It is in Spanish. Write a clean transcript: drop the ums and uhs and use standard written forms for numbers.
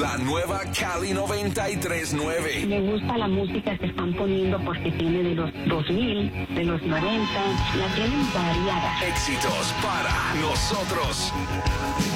La nueva Cali 93.9. Me gusta la música que están poniendo porque tiene de los 2000, de los 90, la tienen variada. Éxitos para nosotros.